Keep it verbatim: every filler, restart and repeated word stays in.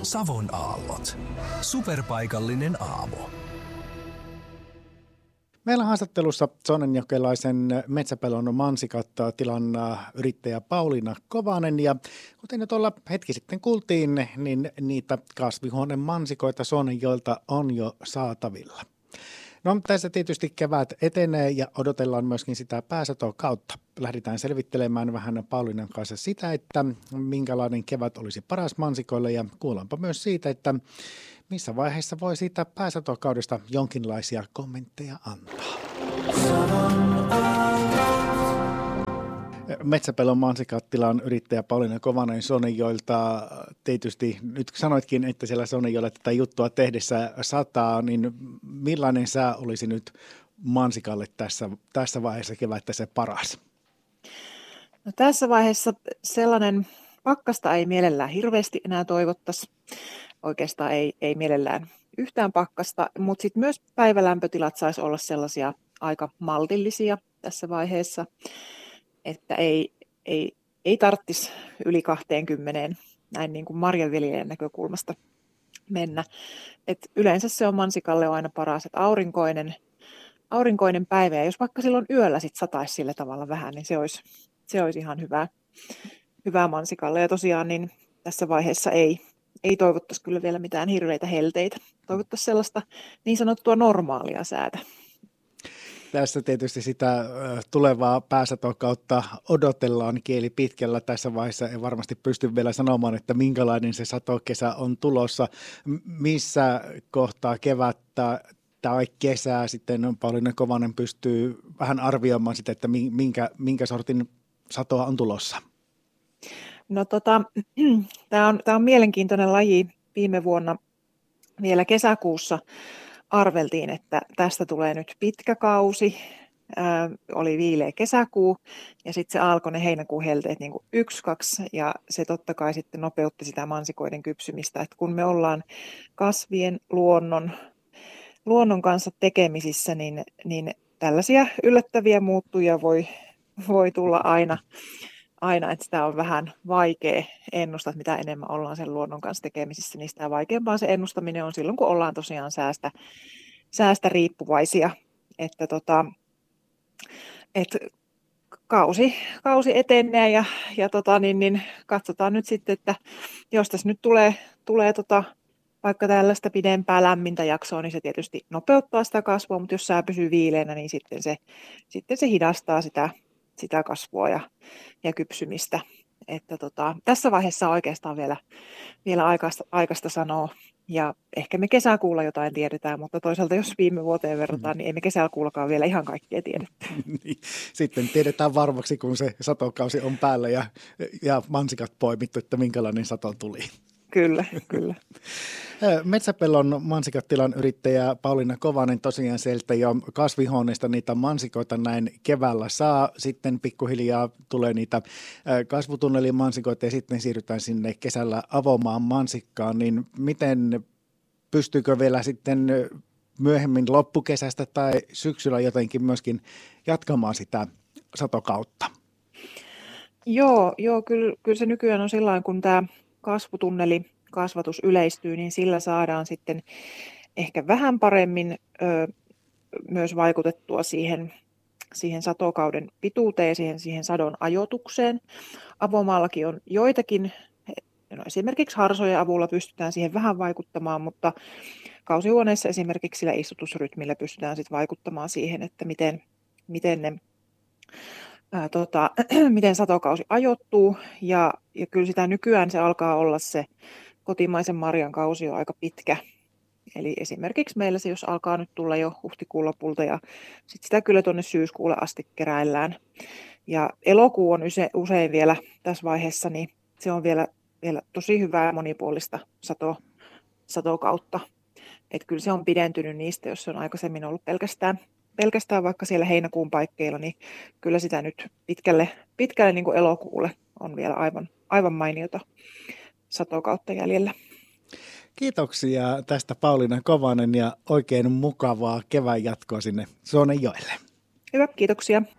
Savon aallot. Superpaikallinen aamu. Meillä on haastattelussa Sonnenjokelaisen Metsäpelon mansikat tilan yrittäjä Pauliina Kovanen. Ja kuten jo tuolla hetki sitten kuultiin, niin niitä kasvihuoneen mansikoita Sonnenjoelta on jo saatavilla. No tässä tietysti kevät etenee ja odotellaan myöskin sitä pääsatoa kautta. Lähdetään selvittelemään vähän Pauliinan kanssa sitä, että minkälainen kevät olisi paras mansikoille ja kuullaanpa myös siitä, että missä vaiheessa voi siitä pääsatokaudesta jonkinlaisia kommentteja antaa. Metsäpelon mansikattilan yrittäjä Pauliina Kovanen Sonnenjoelta. Tietysti nyt sanoitkin, että siellä Sonnenjoella tätä juttua tehdessä sataa, niin millainen sää olisi nyt mansikalle tässä, tässä vaiheessa kevättä se paras? No, tässä vaiheessa sellainen pakkasta ei mielellään hirveästi enää toivottaisi. Oikeastaan ei, ei mielellään yhtään pakkasta, mutta sitten myös päivälämpötilat saisi olla sellaisia aika maltillisia tässä vaiheessa, että ei, ei, ei tarvitsisi yli kaksikymmentä näin niin kuin marjanviljelijän näkökulmasta mennä. Et yleensä se on mansikalle aina paras, että aurinkoinen, aurinkoinen päivä, ja jos vaikka silloin yöllä sit sataisi sillä tavalla vähän, niin se olisi, se olisi ihan hyvä, hyvä mansikalle. Ja tosiaan niin tässä vaiheessa ei, ei toivottaisi kyllä vielä mitään hirveitä helteitä. Toivottaisiin sellaista niin sanottua normaalia säätä. Tässä tietysti sitä tulevaa pääsatokautta odotellaan kieli pitkällä. Tässä vaiheessa ei varmasti pysty vielä sanomaan, että minkälainen se satokesä on tulossa. Missä kohtaa kevättä tai kesää sitten Pauliina Kovanen pystyy vähän arvioimaan sitä, että minkä, minkä sortin satoa on tulossa? No tota, tämä on, tää on mielenkiintoinen laji. Viime vuonna vielä kesäkuussa arveltiin, että tästä tulee nyt pitkä kausi. Ää, oli viileä kesäkuu ja sitten se alkoi ne heinäkuun helteet niin kuin yksi, kaksi ja se totta kai sitten nopeutti sitä mansikoiden kypsymistä. Et kun me ollaan kasvien, luonnon, luonnon kanssa tekemisissä, niin, niin tällaisia yllättäviä muuttujia voi, voi tulla aina. Aina, että sitä on vähän vaikea ennustaa, mitä enemmän ollaan sen luonnon kanssa tekemisissä, niin sitä vaikeampaa se ennustaminen on silloin, kun ollaan tosiaan säästä, säästä riippuvaisia. Että tota, et kausi, kausi etenee ja, ja tota, niin, niin katsotaan nyt sitten, että jos tässä nyt tulee, tulee tota, vaikka tällaista pidempää lämmintä jaksoa, niin se tietysti nopeuttaa sitä kasvua, mutta jos sää pysyy viileänä, niin sitten se, sitten se hidastaa sitä sitä kasvua ja, ja kypsymistä. Että tota, tässä vaiheessa on oikeastaan vielä, vielä aikaista, aikaista sanoa. Ja ehkä me kesäkuulla jotain tiedetään, mutta toisaalta jos viime vuoteen verrataan, niin ei me kesäkuullakaan vielä ihan kaikkea tiedettä. Sitten tiedetään varmaksi, kun se satokausi on päällä ja, ja mansikat poimittu, että minkälainen sato tuli. Kyllä, kyllä. Metsäpelon mansikattilan yrittäjä Pauliina Kovanen tosiaan sieltä jo kasvihuoneesta niitä mansikoita näin keväällä saa. Sitten pikkuhiljaa tulee niitä kasvutunnelin mansikoita ja sitten siirrytään sinne kesällä avomaan mansikkaan. Niin miten pystyykö vielä sitten myöhemmin loppukesästä tai syksyllä jotenkin myöskin jatkamaan sitä satokautta? Joo, joo kyllä, kyllä se nykyään on sillä kun tämä kasvutunneli kasvatus yleistyy, niin sillä saadaan sitten ehkä vähän paremmin ö, myös vaikutettua siihen, siihen satokauden pituuteen ja siihen, siihen sadon ajoitukseen. Avomaallakin on joitakin, no esimerkiksi harsojen avulla pystytään siihen vähän vaikuttamaan, mutta kausihuoneessa esimerkiksi sillä istutusrytmillä pystytään sitten vaikuttamaan siihen, että miten, miten ne Ää, tota, miten satokausi ajoittuu ja, ja kyllä sitä nykyään se alkaa olla se kotimaisen marjan kausi on aika pitkä. Eli esimerkiksi meillä se, jos alkaa nyt tulla jo huhtikuun lopulta ja sit sitä kyllä tuonne syyskuulle asti keräillään. Ja elokuu on use, usein vielä tässä vaiheessa, niin se on vielä, vielä tosi hyvää ja monipuolista sato, satokautta. Et kyllä se on pidentynyt niistä, jos se on aikaisemmin ollut pelkästään pelkästään vaikka siellä heinäkuun paikkeilla, niin kyllä sitä nyt pitkälle, pitkälle niin kuin elokuulle on vielä aivan, aivan mainiota satokautta jäljellä. Kiitoksia tästä Pauliina Kovanen ja oikein mukavaa kevään jatkoa sinne Sonnenjoelle. Hyvä, kiitoksia.